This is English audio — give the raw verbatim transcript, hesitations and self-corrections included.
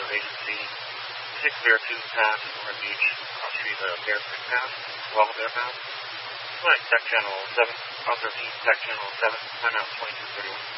of agency six zero two Pass, North Beach, cross street of Bear Creek Pass, Walla Bear Pass. Flight Tech Channel seven, Author Tech Channel seven, timeout twenty-two thirty-one.